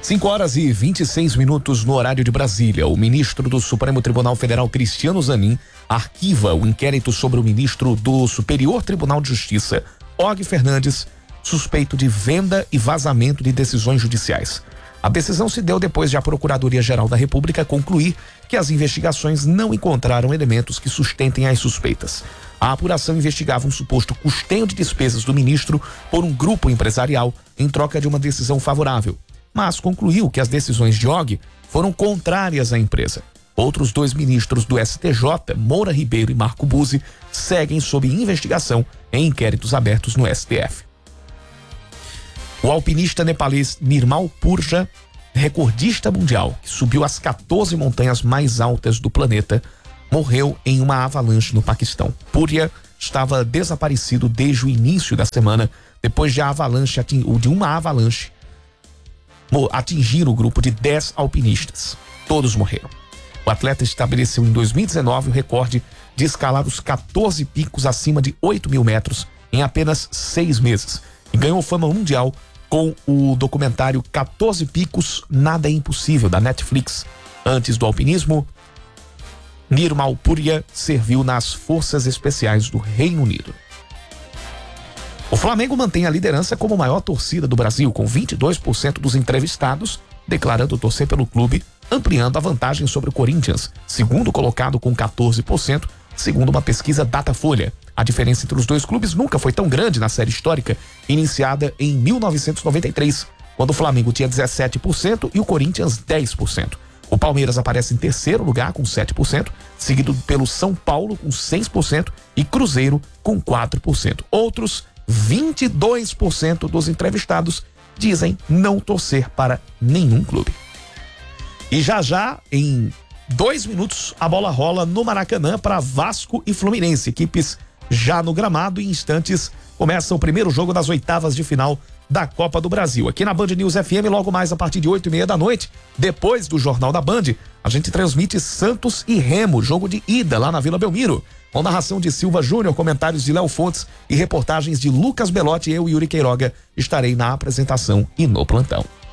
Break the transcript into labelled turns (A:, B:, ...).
A: 5h26 no horário de Brasília. O ministro do Supremo Tribunal Federal, Cristiano Zanin, arquiva o inquérito sobre o ministro do Superior Tribunal de Justiça, Og Fernandes, suspeito de venda e vazamento de decisões judiciais. A decisão se deu depois de a Procuradoria-Geral da República concluir que as investigações não encontraram elementos que sustentem as suspeitas. A apuração investigava um suposto custeio de despesas do ministro por um grupo empresarial em troca de uma decisão favorável, mas concluiu que as decisões de Og foram contrárias à empresa. Outros 2 ministros do STJ, Moura Ribeiro e Marco Buzzi, seguem sob investigação em inquéritos abertos no STF. O alpinista nepalês Nirmal Purja, recordista mundial, que subiu as 14 montanhas mais altas do planeta, morreu em uma avalanche no Paquistão. Purja estava desaparecido desde o início da semana, depois de uma avalanche atingir o grupo de 10 alpinistas. Todos morreram. O atleta estabeleceu em 2019 o recorde de escalar os 14 picos acima de 8.000 metros em apenas 6 meses e ganhou fama mundial com o documentário 14 Picos, Nada é Impossível, da Netflix. Antes do alpinismo, Nirmal Purja serviu nas Forças Especiais do Reino Unido. O Flamengo mantém a liderança como maior torcida do Brasil, com 22% dos entrevistados declarando torcer pelo clube, ampliando a vantagem sobre o Corinthians, segundo colocado com 14%, segundo uma pesquisa Datafolha. A diferença entre os dois clubes nunca foi tão grande na série histórica, iniciada em 1993, quando o Flamengo tinha 17% e o Corinthians 10%. O Palmeiras aparece em terceiro lugar com 7%, seguido pelo São Paulo com 6% e Cruzeiro com 4%. Outros 22% dos entrevistados dizem não torcer para nenhum clube. E já, em 2 minutos, a bola rola no Maracanã para Vasco e Fluminense. Equipes já no gramado. Em instantes começa o primeiro jogo das oitavas de final da Copa do Brasil. Aqui na Band News FM, logo mais a partir de 8h30 da noite, depois do Jornal da Band, a gente transmite Santos e Remo, jogo de ida lá na Vila Belmiro, com narração de Silva Júnior, comentários de Léo Fontes e reportagens de Lucas Belotti. Eu e Yuri Queiroga estarei na apresentação e no plantão.